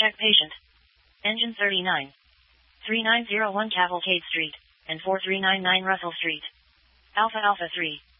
check patient. Engine 39. 3901 Cavalcade Street, and 4399 Russell Street. Alpha Alpha 3.